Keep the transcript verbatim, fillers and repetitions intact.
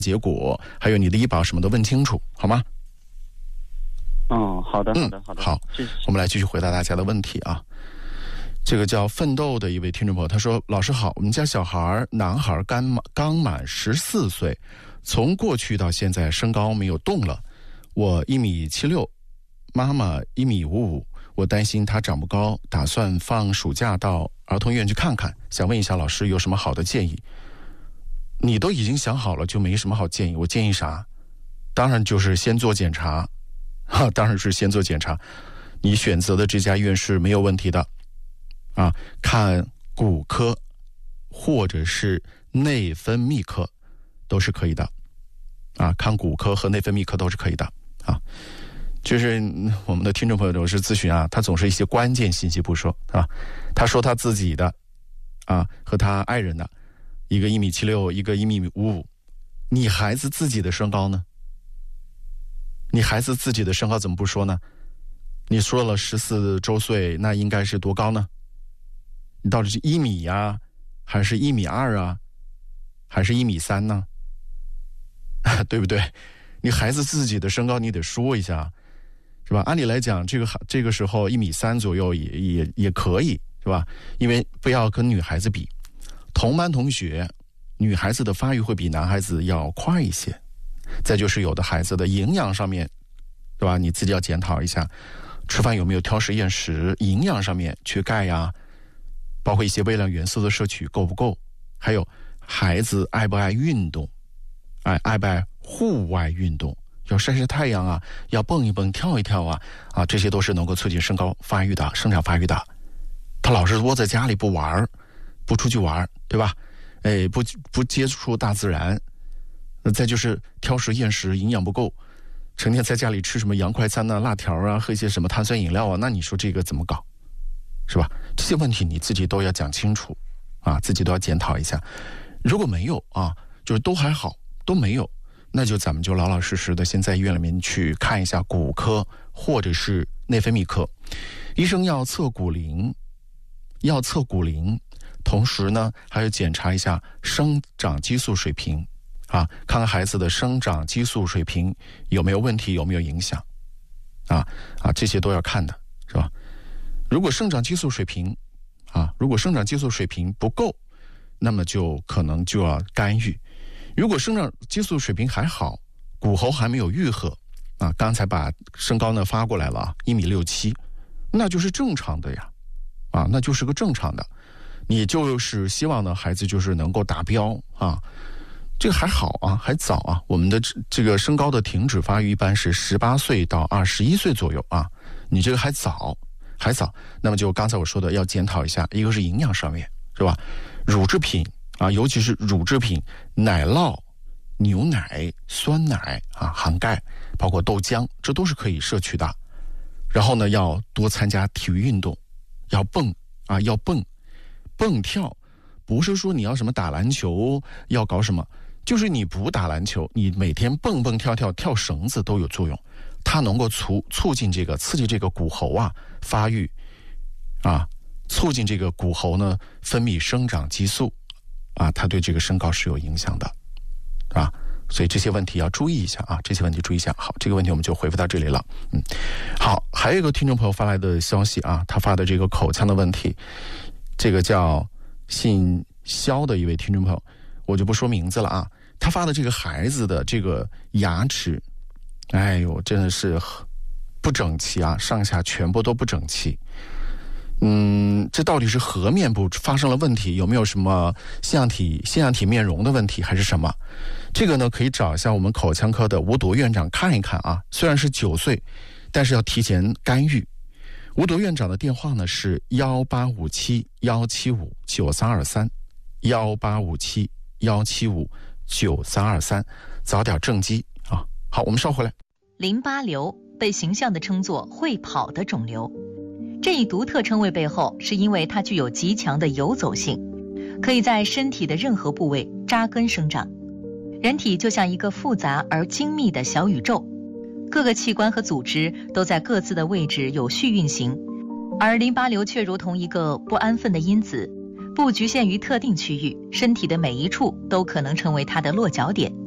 结果，还有你的医保什么的问清楚，好吗？ 哦，好的，好的，好的。 好，我们来继续回答大家的问题啊。这个叫奋斗的一位听众朋友，他说：“老师好，我们家小孩男孩刚满刚满十四岁，从过去到现在身高没有动了。我一米七六，妈妈一米五五，我担心他长不高，打算放暑假到儿童医院去看看，想问一下老师有什么好的建议？”你都已经想好了，就没什么好建议。我建议啥？当然就是先做检查，哈，当然是先做检查。你选择的这家医院是没有问题的，啊，看骨科或者是内分泌科都是可以的，啊，看骨科和内分泌科都是可以的，啊。就是我们的听众朋友都是咨询啊，他总是一些关键信息不说啊，他说他自己的，啊，和他爱人的。一个一米七六，一个一米五五，你孩子自己的身高呢？你孩子自己的身高怎么不说呢？你说了十四周岁，那应该是多高呢？你到底是一米呀、啊，还是一米二啊，还是一米三呢？对不对？你孩子自己的身高你得说一下，是吧？按理来讲，这个这个时候一米三左右也也也可以，是吧？因为不要跟女孩子比。同班同学，女孩子的发育会比男孩子要快一些。再就是有的孩子的营养上面，对吧？你自己要检讨一下，吃饭有没有挑食厌食，营养上面缺钙呀，包括一些微量元素的摄取够不够，还有孩子爱不爱运动，爱爱不爱户外运动，要晒晒太阳啊，要蹦一蹦跳一跳啊，啊，这些都是能够促进身高发育的，生长发育的。他老是窝在家里不玩，不出去玩，对吧？哎，不不接触大自然，再就是挑食厌食，营养不够，成天在家里吃什么洋快餐啊、辣条啊，喝一些什么碳酸饮料啊，那你说这个怎么搞，是吧？这些问题你自己都要讲清楚啊，自己都要检讨一下。如果没有啊，就是都还好，都没有，那就咱们就老老实实的先在医院里面去看一下骨科或者是内分泌科，医生要测骨龄，要测骨龄。同时呢，还要检查一下生长激素水平，啊，看看孩子的生长激素水平有没有问题，有没有影响，啊啊，这些都要看的，是吧？如果生长激素水平，啊，如果生长激素水平不够，那么就可能就要干预。如果生长激素水平还好，骨骺还没有愈合，啊，刚才把身高呢发过来了，一米六七，那就是正常的呀，啊，那就是个正常的。你就是希望呢，孩子就是能够达标啊，这个还好啊，还早啊。我们的这个身高的停止发育一般是十八岁到二十一岁左右啊，你这个还早，还早。那么就刚才我说的，要检讨一下，一个是营养上面，是吧？乳制品啊，尤其是乳制品、奶酪、牛奶、酸奶啊，含钙，包括豆浆，这都是可以摄取的。然后呢，要多参加体育运动，要蹦啊，要蹦。蹦跳不是说你要什么打篮球要搞什么，就是你不打篮球，你每天蹦蹦跳跳跳绳子都有作用，它能够促促进这个刺激这个骨骺啊发育啊，促进这个骨骺呢分泌生长激素啊，它对这个身高是有影响的啊，所以这些问题要注意一下啊，这些问题注意一下。好，这个问题我们就回复到这里了。嗯，好，还有一个听众朋友发来的消息啊，他发的这个口腔的问题。这个叫姓肖的一位听众朋友，我就不说名字了啊。他发的这个孩子的这个牙齿，哎呦，真的是不整齐啊，上下全部都不整齐。嗯，这到底是颌面部发生了问题，有没有什么腺样体腺样体面容的问题，还是什么？这个呢，可以找一下我们口腔科的吴铎院长看一看啊。虽然是九岁，但是要提前干预。吴铎院长的电话呢是幺八五七幺七五九三二三，幺八五七幺七五九三二三，早点正畸啊！好，我们稍回来。 淋巴瘤被形象地称作会跑的肿瘤，这一独特称谓背后是因为它具有极强的游走性，可以在身体的任何部位扎根生长。人体就像一个复杂而精密的小宇宙。各个器官和组织都在各自的位置有序运行，而淋巴瘤却如同一个不安分的因子，不局限于特定区域，身体的每一处都可能成为它的落脚点。